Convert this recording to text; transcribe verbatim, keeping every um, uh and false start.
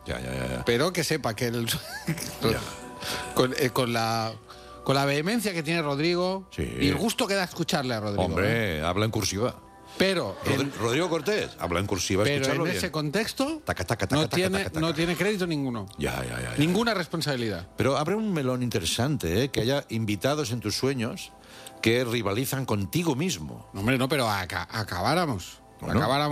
Ya, ya, ya. ya. Pero que sepa que el, con, eh, con la con la vehemencia que tiene Rodrigo Sí. y el gusto que da escucharle a Rodrigo. Hombre, ¿eh? habla en cursiva. Pero Rodri- en, Rodrigo Cortés habla en cursiva. pero escucharlo en bien. ese contexto Taca, taca, taca, no, taca, tiene, taca, taca. no tiene crédito ninguno. Ya, ya, ya, ya. Ninguna responsabilidad. Pero abre un melón interesante, ¿eh? Que haya invitados en tus sueños que rivalizan contigo mismo. Hombre, no, pero aca- acabáramos. Bueno. Acabáramos.